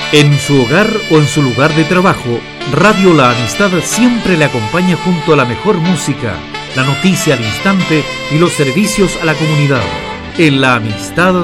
En su hogar o en su lugar de trabajo, Radio La Amistad siempre le acompaña junto a la mejor música, la noticia al instante y los servicios a la comunidad. En La Amistad